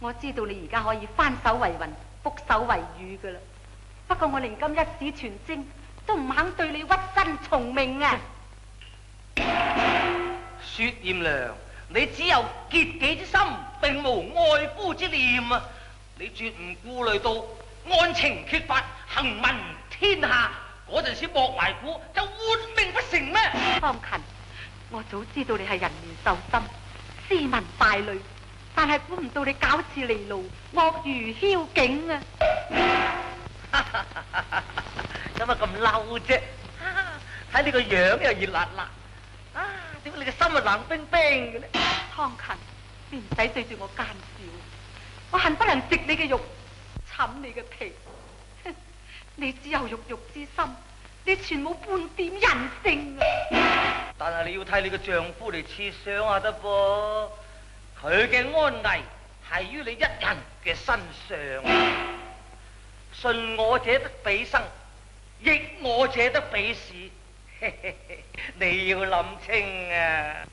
我知道你而家可以翻手為雲，覆手為雨噶啦。不過我連今一紙傳真都唔肯對你屈身從命啊！ 雪艷娘，你只有結己之心，並無愛夫之念啊！你絕唔顧慮到案情缺乏，行文天下嗰陣時莫懷古就活命不成咩？ 方勤，我早知道你係人面獸心，斯文敗類，但係估唔到你狡智利路，惡如梟景啊！ 有乜咁嬲啫？睇你個樣又熱辣辣，點解你個心啊冷冰冰嘅咧？ 湯勤，你唔使對住我奸笑，我恨不能食你嘅肉，冚你嘅皮。你只有肉肉之心，你全冇半點人性啊！ 但係你要替你嘅丈夫嚟設想下得噃，佢嘅安危係於你一人嘅身上。順我者得彼生，逆我者得彼死。你要諗清啊！